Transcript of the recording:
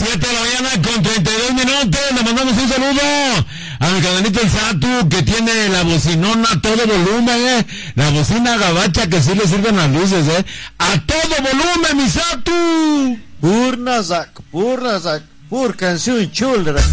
7 de la mañana con 32 minutos. Le mandamos un saludo a mi canalito el Satu, que tiene la bocinona a todo volumen, La bocina gabacha que sí le sirven las luces, A todo volumen, mi Satu. Pur canción chula.